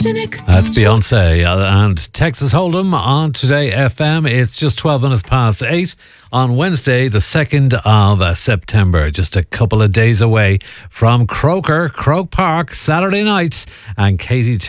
That's Beyonce and Texas Hold'em on Today FM. It's just 12 minutes past 8 on Wednesday, the 2nd of September. Just a couple of days away from Croke Park, Saturday night. And Katie